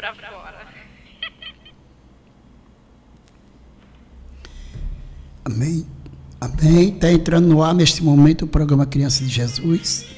pra fora. Amém. Amém. Está entrando no ar neste momento o programa Criança de Jesus.